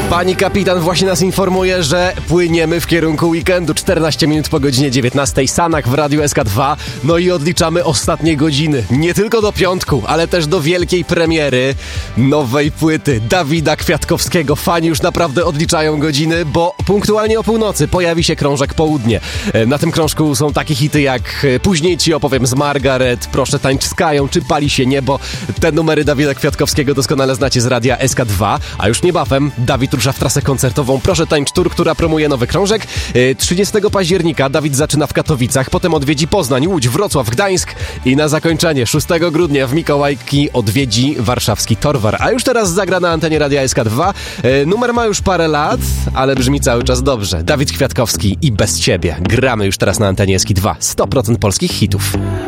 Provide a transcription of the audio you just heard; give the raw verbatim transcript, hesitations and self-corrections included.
Pani kapitan właśnie nas informuje, że płyniemy w kierunku weekendu. czternaście minut po godzinie dziewiętnastej. Sanak w Radiu S K dwa. No i odliczamy ostatnie godziny. Nie tylko do piątku, ale też do wielkiej premiery nowej płyty Dawida Kwiatkowskiego. Fani już naprawdę odliczają godziny, bo punktualnie o północy pojawi się krążek Południe. Na tym krążku są takie hity jak Później ci opowiem z Margaret, Proszę tańcz z Kają, czy Pali się niebo. Te numery Dawida Kwiatkowskiego doskonale znacie z Radia S K dwa, a już niebawem Dawid rusza w trasę koncertową Proszę tańcz Tour, która promuje nowy krążek. trzydziestego października Dawid zaczyna w Katowicach, potem odwiedzi Poznań, Łódź, Wrocław, Gdańsk i na zakończenie szóstego grudnia w Mikołajki odwiedzi warszawski Torwar. A już teraz zagra na antenie Radia S K dwa. Numer ma już parę lat, ale brzmi cały czas dobrze. Dawid Kwiatkowski i Bez ciebie. Gramy już teraz na antenie S K dwa. sto procent polskich hitów.